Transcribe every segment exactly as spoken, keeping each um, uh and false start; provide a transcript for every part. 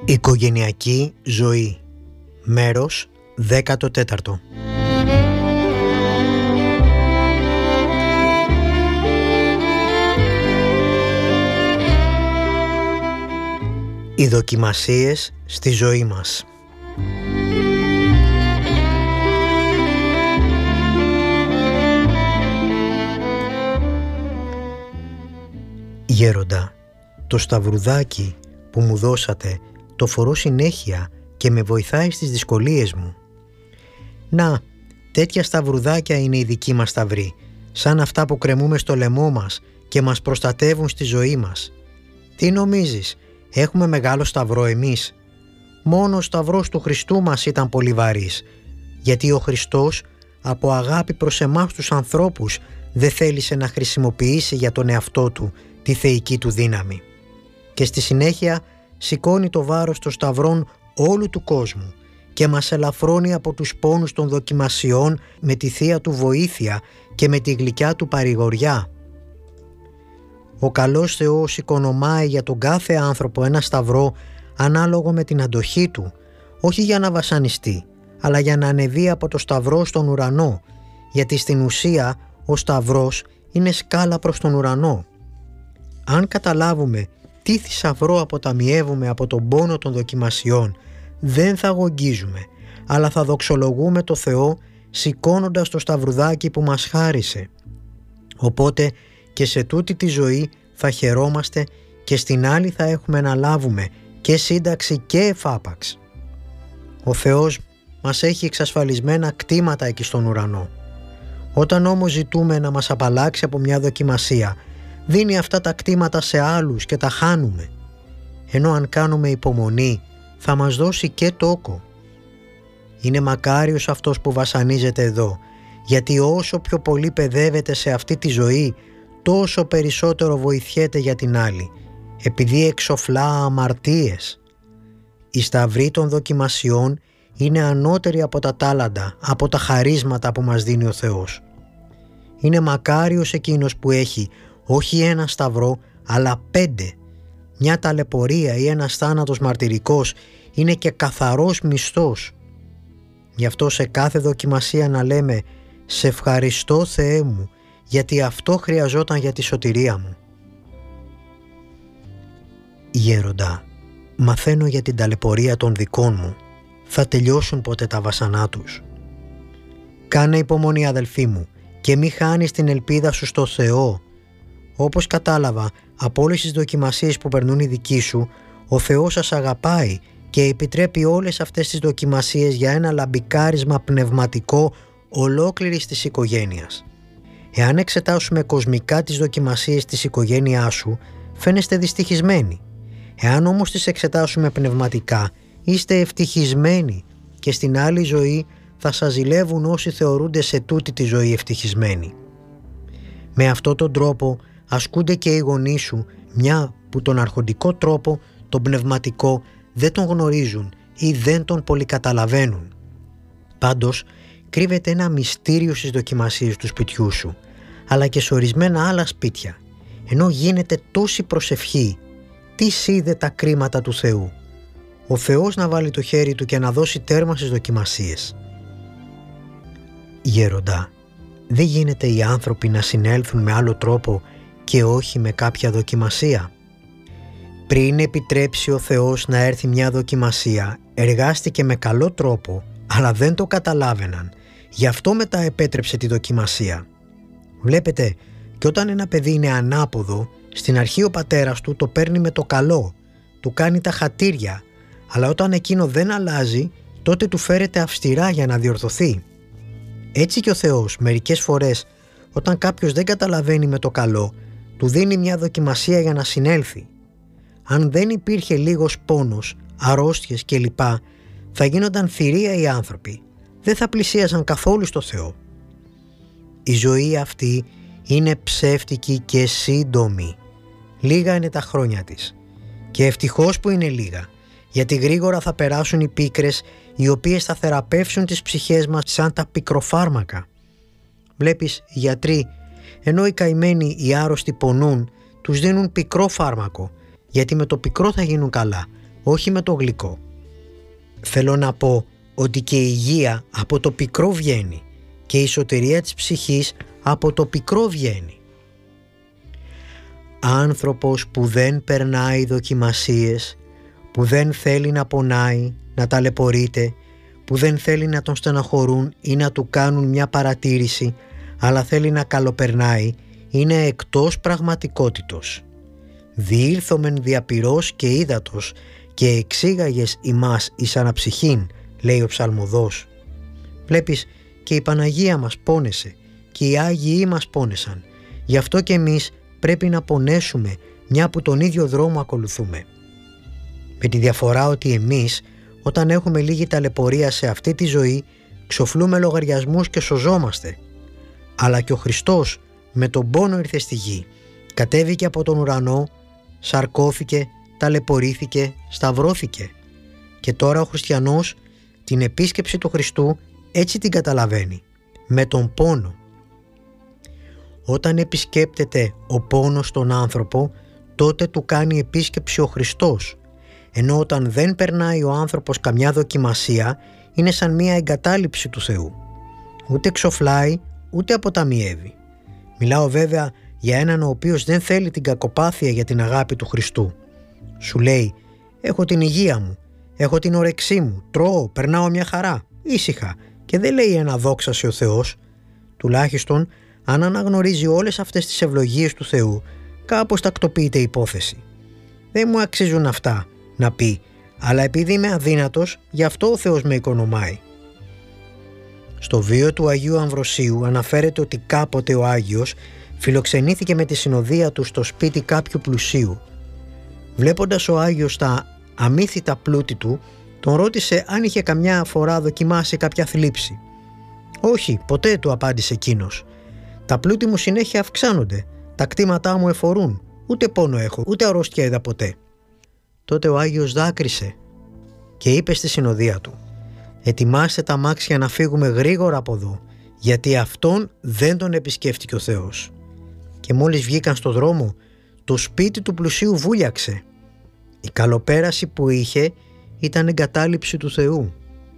Οικογενειακή ζωή. Μέρος δέκατο τέταρτο. Οι δοκιμασίες στη ζωή μας. Γέροντα, το σταυρουδάκι που μου δώσατε το φορώ συνέχεια και με βοηθάει στις δυσκολίες μου. Να, τέτοια σταυρουδάκια είναι η δική μας σταυρή, σαν αυτά που κρεμούμε στο λαιμό μας και μας προστατεύουν στη ζωή μας. Τι νομίζεις, έχουμε μεγάλο σταυρό εμείς? Μόνο ο σταυρός του Χριστού μας ήταν πολύ βαρύς, γιατί ο Χριστός από αγάπη προς εμάς τους ανθρώπους δεν θέλησε να χρησιμοποιήσει για τον εαυτό του τη θεϊκή του δύναμη. Και στη συνέχεια σηκώνει το βάρος των σταυρών όλου του κόσμου και μας ελαφρώνει από τους πόνους των δοκιμασιών με τη θεία του βοήθεια και με τη γλυκιά του παρηγοριά. Ο καλός Θεός οικονομάει για τον κάθε άνθρωπο ένα σταυρό ανάλογο με την αντοχή του, όχι για να βασανιστεί, αλλά για να ανεβεί από το σταυρό στον ουρανό, γιατί στην ουσία ο σταυρός είναι σκάλα προς τον ουρανό. Αν καταλάβουμε τι θησαυρό αποταμιεύουμε από τον πόνο των δοκιμασιών, δεν θα αγωνγίζουμε, αλλά θα δοξολογούμε το Θεό σηκώνοντας το σταυρουδάκι που μας χάρισε. Οπότε και σε τούτη τη ζωή θα χαιρόμαστε και στην άλλη θα έχουμε να λάβουμε και σύνταξη και εφάπαξ. Ο Θεός μας έχει εξασφαλισμένα κτήματα εκεί στον ουρανό. Όταν όμως ζητούμε να μας απαλλάξει από μια δοκιμασία, δίνει αυτά τα κτήματα σε άλλους και τα χάνουμε. Ενώ αν κάνουμε υπομονή θα μας δώσει και τόκο. Είναι μακάριος αυτός που βασανίζεται εδώ, γιατί όσο πιο πολύ παιδεύεται σε αυτή τη ζωή, τόσο περισσότερο βοηθιέται για την άλλη, επειδή εξοφλά αμαρτίες. Η σταυρή των δοκιμασιών είναι ανώτερη από τα τάλαντα, από τα χαρίσματα που μας δίνει ο Θεός. Είναι μακάριος εκείνος που έχει όχι ένα σταυρό, αλλά πέντε. Μια ταλαιπωρία ή ένας θάνατος μαρτυρικός είναι και καθαρός μισθός. Γι' αυτό σε κάθε δοκιμασία να λέμε «Σε ευχαριστώ Θεέ μου, γιατί αυτό χρειαζόταν για τη σωτηρία μου». Γέροντα, μαθαίνω για την ταλαιπωρία των δικών μου. Θα τελειώσουν ποτέ τα βασανά τους? Κάνε υπομονή αδελφοί μου και μη χάνεις την ελπίδα σου στο Θεό. Όπως κατάλαβα από όλες τις δοκιμασίες που περνούν οι δικοί σου, ο Θεός σας αγαπάει και επιτρέπει όλες αυτές τις δοκιμασίες για ένα λαμπικάρισμα πνευματικό ολόκληρης της οικογένειας. Εάν εξετάσουμε κοσμικά τις δοκιμασίες της οικογένειάς σου, φαίνεστε δυστυχισμένοι. Εάν όμως τις εξετάσουμε πνευματικά, είστε ευτυχισμένοι και στην άλλη ζωή θα σας ζηλεύουν όσοι θεωρούνται σε τούτη τη ζωή ευτυχισμένοι. Με αυτόν τον τρόπο ασκούνται και οι γονείς σου, μια που τον αρχοντικό τρόπο, τον πνευματικό, δεν τον γνωρίζουν ή δεν τον πολυκαταλαβαίνουν. Πάντως, κρύβεται ένα μυστήριο στις δοκιμασίες του σπιτιού σου, αλλά και σε ορισμένα άλλα σπίτια. Ενώ γίνεται τόση προσευχή, τι σίδε τα κρίματα του Θεού. Ο Θεός να βάλει το χέρι του και να δώσει τέρμα στις δοκιμασίες. Γέροντα, δεν γίνεται οι άνθρωποι να συνέλθουν με άλλο τρόπο και όχι με κάποια δοκιμασία. Πριν επιτρέψει ο Θεός να έρθει μια δοκιμασία, εργάστηκε με καλό τρόπο, αλλά δεν το καταλάβαιναν. Γι' αυτό μετά επέτρεψε τη δοκιμασία. Βλέπετε, και όταν ένα παιδί είναι ανάποδο, στην αρχή ο πατέρας του το παίρνει με το καλό, του κάνει τα χατήρια, αλλά όταν εκείνο δεν αλλάζει, τότε του φέρεται αυστηρά για να διορθωθεί. Έτσι και ο Θεός μερικές φορές, όταν κάποιος δεν καταλαβαίνει με το καλό, του δίνει μια δοκιμασία για να συνέλθει. Αν δεν υπήρχε λίγος πόνος, αρρώστιες κλπ, θα γίνονταν θηρία οι άνθρωποι, δεν θα πλησίαζαν καθόλου στο Θεό. Η ζωή αυτή είναι ψεύτικη και σύντομη. Λίγα είναι τα χρόνια της. Και ευτυχώς που είναι λίγα, γιατί γρήγορα θα περάσουν οι πίκρες οι οποίες θα θεραπεύσουν τις ψυχές μας σαν τα πικροφάρμακα. Βλέπεις, οι γιατροί, ενώ οι καημένοι, οι άρρωστοι πονούν, τους δίνουν πικρό φάρμακο, γιατί με το πικρό θα γίνουν καλά, όχι με το γλυκό. Θέλω να πω ότι και η υγεία από το πικρό βγαίνει και η σωτηρία της ψυχής από το πικρό βγαίνει. Άνθρωπος που δεν περνάει δοκιμασίες, που δεν θέλει να πονάει, να ταλαιπωρείται, που δεν θέλει να τον στεναχωρούν ή να του κάνουν μια παρατήρηση, αλλά θέλει να καλοπερνάει, είναι εκτός πραγματικότητος. Διήλθομεν διαπυρός και ύδατος και εξήγαγες ημάς εις αναψυχήν, λέει ο ψαλμοδός. Βλέπεις, και η Παναγία μας πόνεσε και οι Άγιοι μας πόνεσαν. Γι' αυτό και εμείς πρέπει να πονέσουμε, μια που τον ίδιο δρόμο ακολουθούμε. Με τη διαφορά ότι εμείς, όταν έχουμε λίγη ταλαιπωρία σε αυτή τη ζωή, ξοφλούμε λογαριασμούς και σωζόμαστε. Αλλά και ο Χριστός με τον πόνο ήρθε στη γη, κατέβηκε από τον ουρανό, σαρκώθηκε, ταλαιπωρήθηκε, σταυρώθηκε. Και τώρα ο χριστιανός την επίσκεψη του Χριστού έτσι την καταλαβαίνει, με τον πόνο. Όταν επισκέπτεται ο πόνος τον άνθρωπο, τότε του κάνει επίσκεψη ο Χριστός, ενώ όταν δεν περνάει ο άνθρωπος καμιά δοκιμασία, είναι σαν μία εγκατάλειψη του Θεού. Ούτε ξοφλάει, ούτε αποταμιεύει. Μιλάω βέβαια για έναν ο οποίος δεν θέλει την κακοπάθεια για την αγάπη του Χριστού. Σου λέει, έχω την υγεία μου, έχω την όρεξή μου, τρώω, περνάω μια χαρά, ήσυχα, και δεν λέει ένα δόξα σε ο Θεός. Τουλάχιστον, αν αναγνωρίζει όλες αυτές τις ευλογίες του Θεού, κάπως τακτοποιείται η υπόθεση. Δεν μου αξίζουν αυτά, να πει, αλλά επειδή είμαι αδύνατος, γι' αυτό ο Θεός με οικονομάει. Στο βίο του Αγίου Αμβροσίου αναφέρεται ότι κάποτε ο Άγιος φιλοξενήθηκε με τη συνοδεία του στο σπίτι κάποιου πλουσίου. Βλέποντας ο Άγιος τα αμύθιτα πλούτη του, τον ρώτησε αν είχε καμιά φορά δοκιμάσει κάποια θλίψη. «Όχι, ποτέ», του απάντησε εκείνος. «Τα πλούτη μου συνέχεια αυξάνονται, τα κτήματά μου εφορούν, ούτε πόνο έχω, ούτε αρρώστια είδα ποτέ». Τότε ο Άγιος δάκρυσε και είπε στη συνοδεία του, «Ετοιμάστε τα αμάξια να φύγουμε γρήγορα από εδώ, γιατί αυτόν δεν τον επισκέφτηκε ο Θεός». Και μόλις βγήκαν στο δρόμο, το σπίτι του πλουσίου βούλιαξε. Η καλοπέραση που είχε ήταν εγκατάλειψη του Θεού.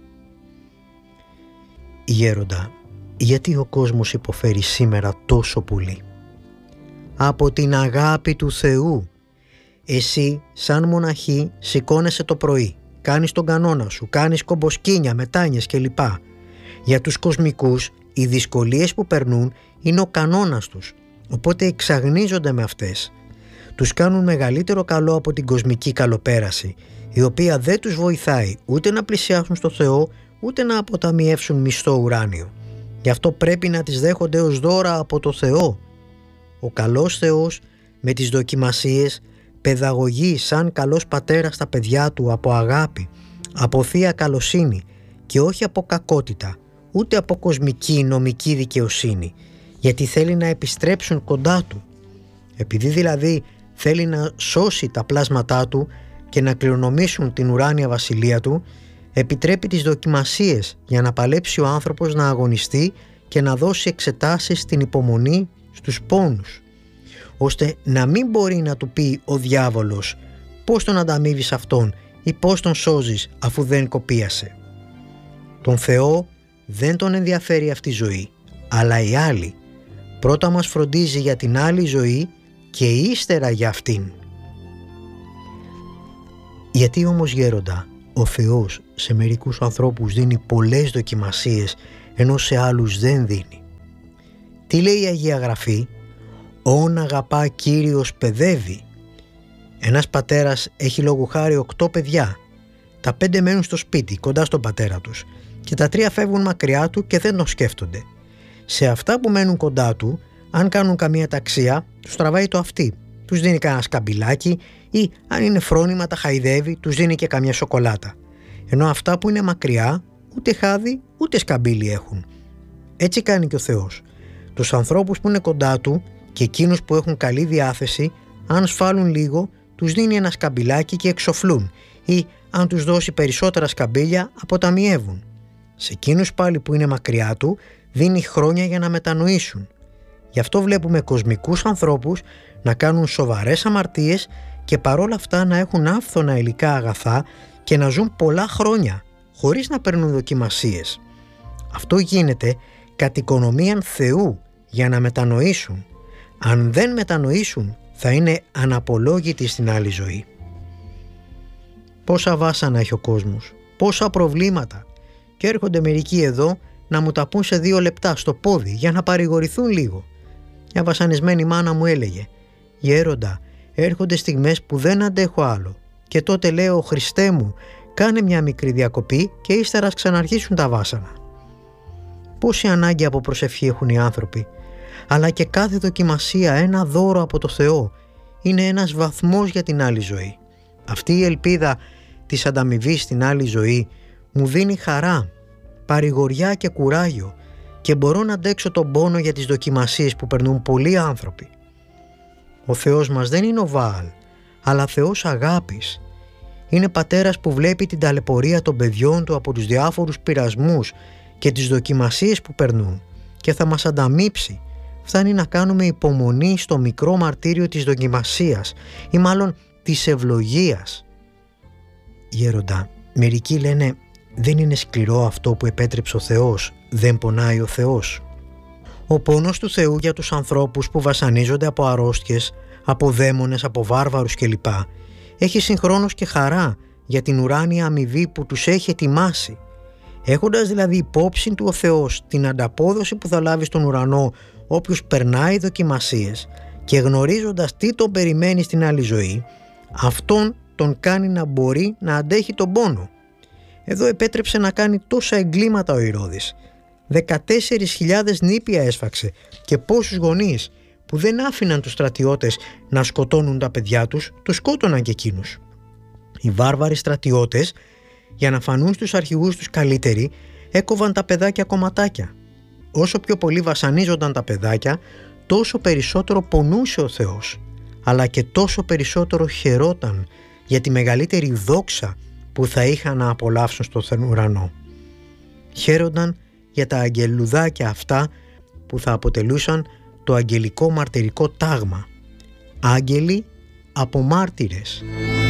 Γέροντα, γιατί ο κόσμος υποφέρει σήμερα τόσο πολύ? Από την αγάπη του Θεού. Εσύ σαν μοναχή σηκώνεσαι το πρωί, κάνεις τον κανόνα σου, κάνεις κομποσκίνια, μετάνιες κλπ. Για τους κοσμικούς οι δυσκολίες που περνούν είναι ο κανόνας τους, οπότε εξαγνίζονται με αυτές. Τους κάνουν μεγαλύτερο καλό από την κοσμική καλοπέραση, η οποία δεν τους βοηθάει ούτε να πλησιάσουν στο Θεό, ούτε να αποταμιεύσουν μισθό ουράνιο. Γι' αυτό πρέπει να τις δέχονται ως δώρα από το Θεό. Ο καλός Θεός με τις δοκιμασίες παιδαγωγεί σαν καλός πατέρας τα παιδιά του από αγάπη, από θεία καλοσύνη και όχι από κακότητα, ούτε από κοσμική νομική δικαιοσύνη, γιατί θέλει να επιστρέψουν κοντά του. Επειδή δηλαδή θέλει να σώσει τα πλάσματά του και να κληρονομήσουν την ουράνια βασιλεία του, επιτρέπει τις δοκιμασίες για να παλέψει ο άνθρωπος να αγωνιστεί και να δώσει εξετάσεις στην υπομονή, στους πόνους, ώστε να μην μπορεί να του πει ο διάβολος πώς τον ανταμείβεις αυτόν ή πώς τον σώζεις αφού δεν κοπίασε. Τον Θεό δεν τον ενδιαφέρει αυτή η ζωή, αλλά η άλλη. Πρώτα μας φροντίζει για την άλλη ζωή και ύστερα για αυτήν. Γιατί όμως, γέροντα, ο Θεός σε μερικούς ανθρώπους δίνει πολλές δοκιμασίες, ενώ σε άλλους δεν δίνει? Τι λέει η Αγία Γραφή? «Όν αγαπά Κύριος παιδεύει». Ένας πατέρας έχει λόγου χάρη οκτώ παιδιά. Τα πέντε μένουν στο σπίτι κοντά στον πατέρα τους και τα τρία φεύγουν μακριά του και δεν τον σκέφτονται. Σε αυτά που μένουν κοντά του, αν κάνουν καμία ταξία, τους τραβάει το αυτί, τους δίνει κανένα σκαμπιλάκι ή αν είναι φρόνημα τα χαϊδεύει, τους δίνει και καμιά σοκολάτα. Ενώ αυτά που είναι μακριά ούτε χάδι ούτε σκαμπίλι έχουν. Έτσι κάνει και ο Θεός. Τους ανθρώπους που είναι κοντά του και εκείνους που έχουν καλή διάθεση, αν σφάλουν λίγο, τους δίνει ένα σκαμπιλάκι και εξοφλούν, ή αν τους δώσει περισσότερα σκαμπίλια, αποταμιεύουν. Σε εκείνους πάλι που είναι μακριά του, δίνει χρόνια για να μετανοήσουν. Γι' αυτό βλέπουμε κοσμικούς ανθρώπους να κάνουν σοβαρές αμαρτίες και παρόλα αυτά να έχουν άφθονα υλικά αγαθά και να ζουν πολλά χρόνια χωρίς να παίρνουν δοκιμασίες. Αυτό γίνεται κατ' οικονομίαν Θεού για να μετανοήσουν. Αν δεν μετανοήσουν θα είναι αναπολόγητοι στην άλλη ζωή. Πόσα βάσανα έχει ο κόσμος, πόσα προβλήματα, και έρχονται μερικοί εδώ να μου τα πούν σε δύο λεπτά στο πόδι για να παρηγορηθούν λίγο. Μια βασανισμένη μάνα μου έλεγε: «Γέροντα, έρχονται στιγμές που δεν αντέχω άλλο». Και τότε λέω: «Χριστέ μου, κάνε μια μικρή διακοπή και ύστερα ας ξαναρχίσουν τα βάσανα». Πόση ανάγκη από προσευχή έχουν οι άνθρωποι, αλλά και κάθε δοκιμασία ένα δώρο από το Θεό, είναι ένας βαθμός για την άλλη ζωή. Αυτή η ελπίδα της ανταμοιβής στην άλλη ζωή μου δίνει χαρά, παρηγοριά και κουράγιο, και μπορώ να αντέξω τον πόνο για τις δοκιμασίες που περνούν πολλοί άνθρωποι. Ο Θεός μας δεν είναι ο Βάαλ, αλλά Θεός αγάπης. Είναι πατέρας που βλέπει την ταλαιπωρία των παιδιών του από τους διάφορους πειρασμούς και τις δοκιμασίες που περνούν και θα μας ανταμείψει. Φτάνει να κάνουμε υπομονή στο μικρό μαρτύριο της δοκιμασίας ή μάλλον της ευλογίας. Γέροντα, μερικοί λένε: «Δεν είναι σκληρό αυτό που επέτρεψε ο Θεός, δεν πονάει ο Θεός». Ο πόνος του Θεού για τους ανθρώπους που βασανίζονται από αρρώστιες, από δαίμονες, από βάρβαρους κλπ. Έχει συγχρόνως και χαρά για την ουράνια αμοιβή που τους έχει ετοιμάσει. Έχοντας δηλαδή υπόψη του ο Θεός την ανταπόδοση που θα λάβει στον ουρανό όποιος περνάει δοκιμασίες και γνωρίζοντας τι τον περιμένει στην άλλη ζωή, αυτόν τον κάνει να μπορεί να αντέχει τον πόνο. Εδώ επέτρεψε να κάνει τόσα εγκλήματα ο Ηρώδης. δεκατέσσερις χιλιάδες νήπια έσφαξε και πόσους γονείς που δεν άφηναν τους στρατιώτες να σκοτώνουν τα παιδιά τους, τους σκότωναν και εκείνους. Οι βάρβαροι στρατιώτες, για να φανούν στους αρχηγούς τους καλύτεροι, έκοβαν τα παιδάκια κομματάκια. Όσο πιο πολύ βασανίζονταν τα παιδάκια, τόσο περισσότερο πονούσε ο Θεός, αλλά και τόσο περισσότερο χαιρόταν για τη μεγαλύτερη δόξα που θα είχαν να απολαύσουν στον ουρανό. Χαίρονταν για τα αγγελουδάκια αυτά που θα αποτελούσαν το αγγελικό μαρτυρικό τάγμα. Άγγελοι από μάρτυρες.